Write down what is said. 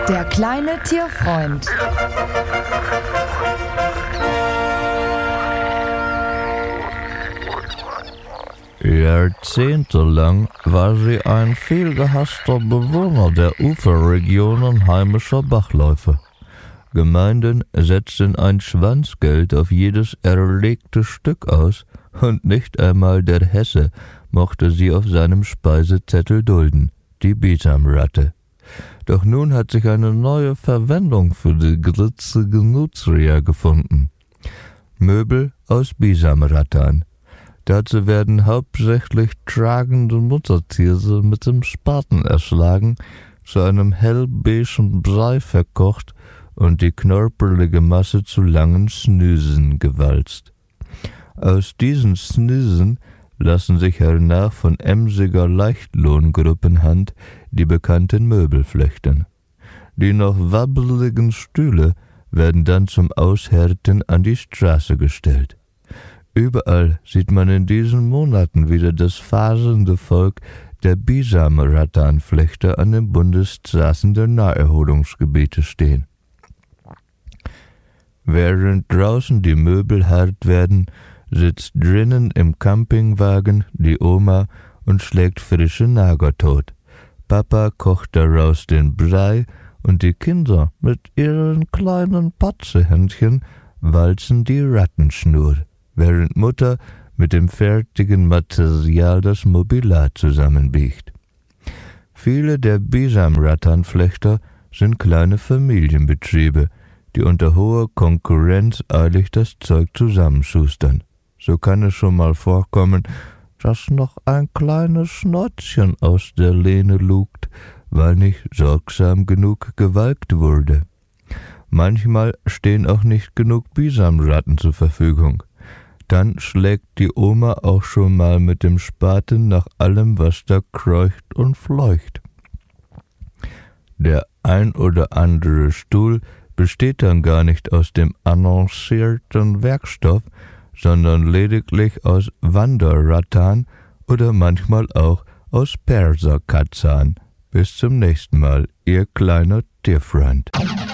Der kleine Tierfreund. Jahrzehntelang war sie ein vielgehasster Bewohner der Uferregionen heimischer Bachläufe. Gemeinden setzten ein Schwanzgeld auf jedes erlegte Stück aus, und nicht einmal der Hesse mochte sie auf seinem Speisezettel dulden, die Bisamratte. Doch nun hat sich eine neue Verwendung für die gritzige Nutria gefunden. Möbel aus Bisamrattan. Dazu werden hauptsächlich tragende Muttertiere mit dem Spaten erschlagen, zu einem hellbeigen Brei verkocht und die knorpelige Masse zu langen Snüsen gewalzt. Aus diesen Snüsen lassen sich hernach von emsiger Leichtlohngruppenhand die bekannten Möbel flechten. Die noch wabbeligen Stühle werden dann zum Aushärten an die Straße gestellt. Überall sieht man in diesen Monaten wieder das faselnde Volk der Bisamrattanflechter an den Bundesstraßen der Naherholungsgebiete stehen. Während draußen die Möbel hart werden, sitzt drinnen im Campingwagen die Oma und schlägt frische Nager tot. Papa kocht daraus den Brei und die Kinder mit ihren kleinen Patzehändchen walzen die Rattenschnur, während Mutter mit dem fertigen Material das Mobiliar zusammenbiegt. Viele der Bisamrattanflechter sind kleine Familienbetriebe, die unter hoher Konkurrenz eilig das Zeug zusammenschustern. So kann es schon mal vorkommen, dass noch ein kleines Schnotzchen aus der Lehne lugt, weil nicht sorgsam genug gewalkt wurde. Manchmal stehen auch nicht genug Bisamratten zur Verfügung. Dann schlägt die Oma auch schon mal mit dem Spaten nach allem, was da kreucht und fleucht. Der ein oder andere Stuhl besteht dann gar nicht aus dem annoncierten Werkstoff, sondern lediglich aus Wanderrattan oder manchmal auch aus Perserkatzahn. Bis zum nächsten Mal, Ihr kleiner Tierfreund.